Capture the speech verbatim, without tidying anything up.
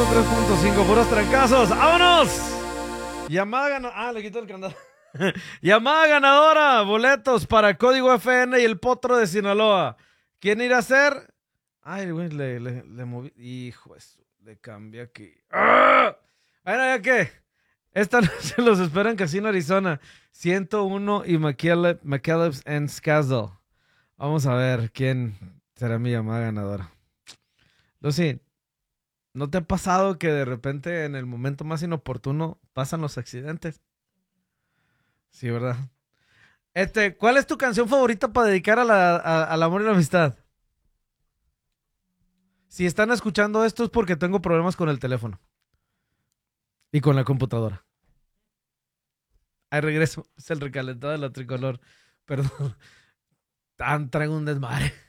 ciento tres punto cinco, puros trancazos. ¡Vámonos! Llamada ganadora. Ah, le quito el candado. Llamada ganadora. Boletos para Código F N y el Potro de Sinaloa. ¿Quién irá a ser? Ay, güey, le, le, le moví. Hijo, eso, le cambié aquí. ¡Ah! Bueno, ¿ya qué? Esta noche los espero en Casino Arizona. ciento uno y McKellips McKellips en Scasdale. Vamos a ver quién será mi llamada ganadora. Lucy, ¿no te ha pasado que de repente en el momento más inoportuno pasan los accidentes? Sí, ¿verdad? Este, ¿cuál es tu canción favorita para dedicar a la, a- al amor y la amistad? Si están escuchando esto es porque tengo problemas con el teléfono y con la computadora. Ahí regreso. Es el recalentado de la tricolor. Perdón. Tan traigo un desmadre.